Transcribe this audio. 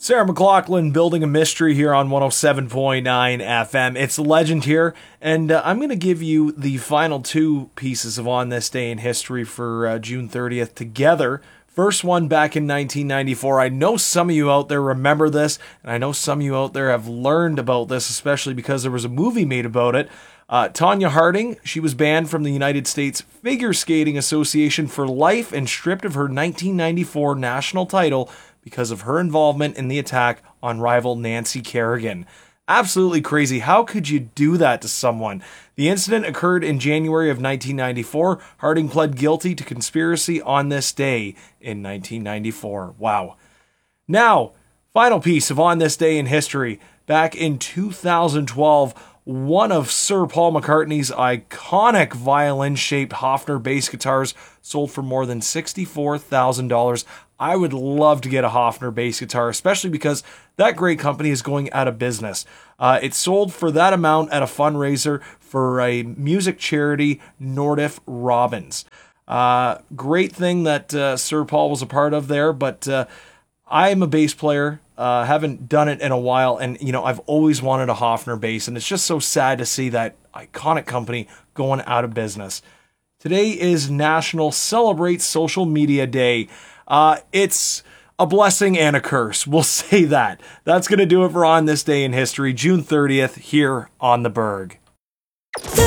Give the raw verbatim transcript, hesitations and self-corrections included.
Sarah McLachlan building a mystery here on one oh seven point nine F M. It's Legend here, and uh, I'm going to give you the final two pieces of On This Day in History for uh, June thirtieth together. First one back in nineteen ninety-four. I know some of you out there remember this, and I know some of you out there have learned about this, especially because there was a movie made about it. Uh, Tonya Harding, she was banned from the United States Figure Skating Association for life and stripped of her nineteen ninety-four national title because of her involvement in the attack on rival Nancy Kerrigan. Absolutely crazy. How could you do that to someone? The incident occurred in January of nineteen ninety-four. Harding pled guilty to conspiracy on this day in nineteen ninety-four. Wow. Now, final piece of On This Day in History. Back in two thousand twelve, one of Sir Paul McCartney's iconic violin-shaped Hofner bass guitars sold for more than sixty-four thousand dollars. I would love to get a Hofner bass guitar, especially because that great company is going out of business. Uh, it sold for that amount at a fundraiser for a music charity, Nordiff Robbins. Uh, great thing that uh, Sir Paul was a part of there, but uh, I'm a bass player. Uh, haven't done it in a while, and you know I've always wanted a Hofner bass, and it's just so sad to see that iconic company going out of business. Today is National Celebrate Social Media Day. Uh, it's a blessing and a curse. We'll say that. That's going to do it for On This Day in History, June thirtieth, here on The Berg.